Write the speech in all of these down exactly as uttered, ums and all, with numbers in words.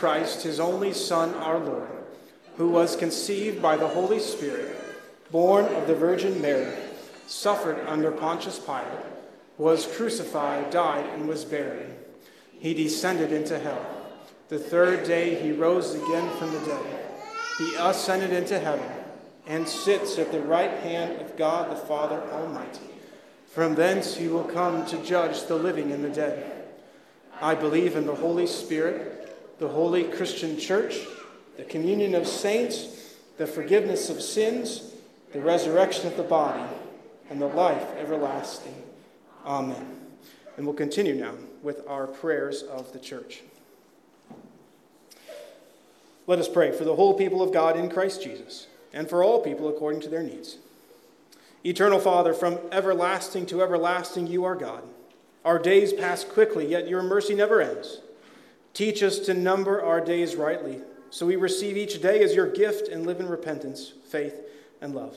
Christ, his only Son, our Lord, who was conceived by the Holy Spirit, born of the Virgin Mary, suffered under Pontius Pilate, was crucified, died, and was buried. He descended into hell. The third day he rose again from the dead. He ascended into heaven and sits at the right hand of God the Father Almighty. From thence he will come to judge the living and the dead. I believe in the Holy Spirit, the holy Christian church, the communion of saints, the forgiveness of sins, the resurrection of the body, and the life everlasting. Amen. And we'll continue now with our prayers of the church. Let us pray for the whole people of God in Christ Jesus, and for all people according to their needs. Eternal Father, from everlasting to everlasting you are God. Our days pass quickly, yet your mercy never ends. Teach us to number our days rightly, so we receive each day as your gift and live in repentance, faith, and love.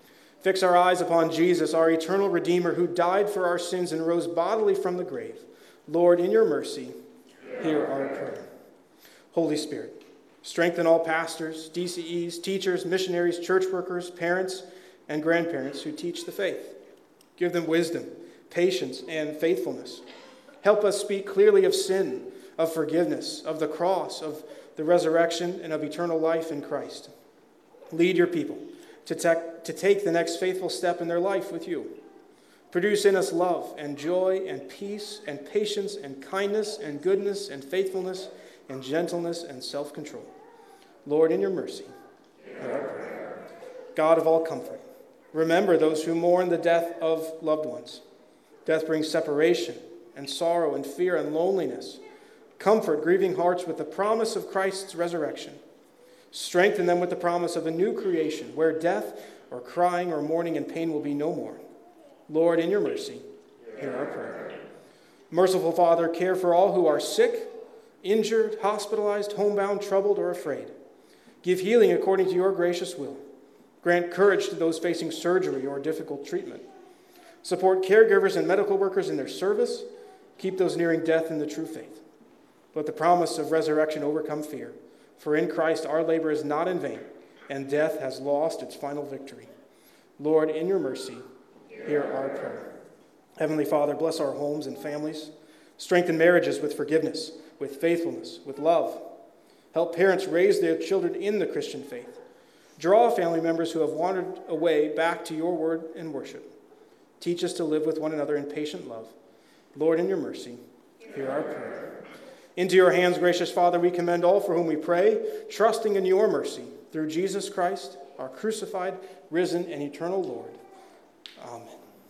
Fix our eyes upon Jesus, our eternal Redeemer, who died for our sins and rose bodily from the grave. Lord, in your mercy, hear our prayer. Holy Spirit, strengthen all pastors, D C Es, teachers, missionaries, church workers, parents, and grandparents who teach the faith. Give them wisdom, patience, and faithfulness. Help us speak clearly of sin, of forgiveness, of the cross, of the resurrection, and of eternal life in Christ. Lead your people to, te- to take the next faithful step in their life with you. Produce in us love and joy and peace and patience and kindness and goodness and faithfulness and gentleness and self-control. Lord, in your mercy, hear our prayer. God of all comfort, remember those who mourn the death of loved ones. Death brings separation and sorrow and fear and loneliness. Comfort grieving hearts with the promise of Christ's resurrection. Strengthen them with the promise of a new creation where death or crying or mourning and pain will be no more. Lord, in your mercy, hear our prayer. Merciful Father, care for all who are sick, injured, hospitalized, homebound, troubled, or afraid. Give healing according to your gracious will. Grant courage to those facing surgery or difficult treatment. Support caregivers and medical workers in their service. Keep those nearing death in the true faith. Let the promise of resurrection overcome fear. For in Christ our labor is not in vain, and death has lost its final victory. Lord, in your mercy, hear our prayer. Heavenly Father, bless our homes and families. Strengthen marriages with forgiveness, with faithfulness, with love. Help parents raise their children in the Christian faith. Draw family members who have wandered away back to your word and worship. Teach us to live with one another in patient love. Lord, in your mercy, hear our prayer. Into your hands, gracious Father, we commend all for whom we pray, trusting in your mercy, through Jesus Christ, our crucified, risen, and eternal Lord. Amen.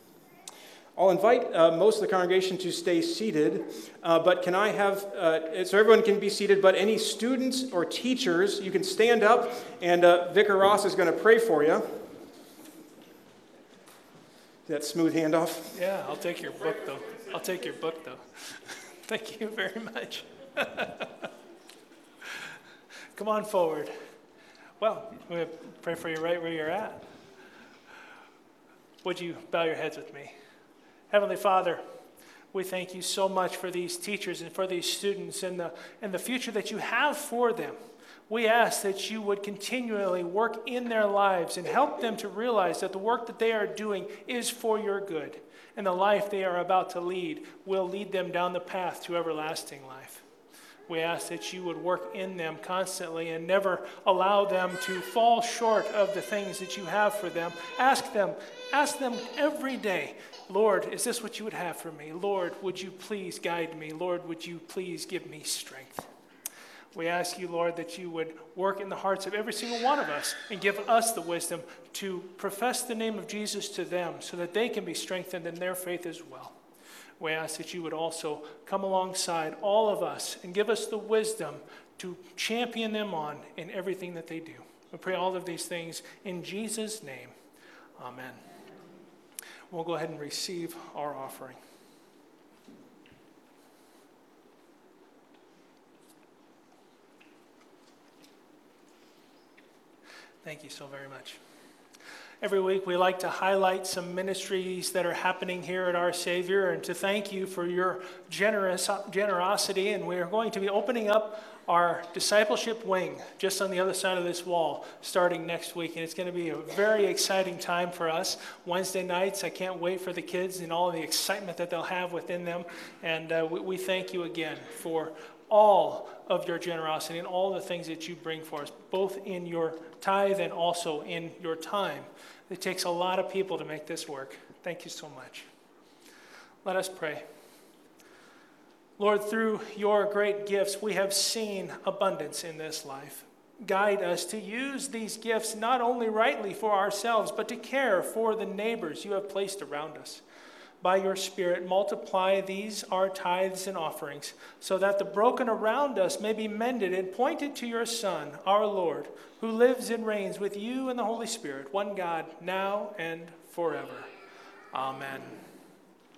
I'll invite uh, most of the congregation to stay seated, uh, but can I have, uh, so everyone can be seated, but any students or teachers, you can stand up, and uh, Vicar Ross is going to pray for you. That smooth handoff? Yeah, I'll take your book, though. I'll take your book, though. Thank you very much. Come on forward. Well, I'm going to pray for you right where you're at. Would you bow your heads with me? Heavenly Father, we thank you so much for these teachers and for these students and the, and the future that you have for them. We ask that you would continually work in their lives and help them to realize that the work that they are doing is for your good, and the life they are about to lead will lead them down the path to everlasting life. We ask that you would work in them constantly and never allow them to fall short of the things that you have for them. Ask them, ask them every day, Lord, is this what you would have for me? Lord, would you please guide me? Lord, would you please give me strength? We ask you, Lord, that you would work in the hearts of every single one of us and give us the wisdom to profess the name of Jesus to them so that they can be strengthened in their faith as well. We ask that you would also come alongside all of us and give us the wisdom to champion them on in everything that they do. We pray all of these things in Jesus' name. Amen. We'll go ahead and receive our offering. Thank you so very much. Every week we like to highlight some ministries that are happening here at Our Savior and to thank you for your generous generosity. And we are going to be opening up our discipleship wing just on the other side of this wall starting next week. And it's going to be a very exciting time for us. Wednesday nights, I can't wait for the kids and all the excitement that they'll have within them. And uh, we, we thank you again for all of your generosity and all the things that you bring for us, both in your tithe and also in your time. It takes a lot of people to make this work. Thank you so much. Let us pray. Lord, through your great gifts, we have seen abundance in this life. Guide us to use these gifts not only rightly for ourselves, but to care for the neighbors you have placed around us. By your Spirit, multiply these our tithes and offerings, so that the broken around us may be mended and pointed to your Son, our Lord, who lives and reigns with you and the Holy Spirit, one God, now and forever. Amen.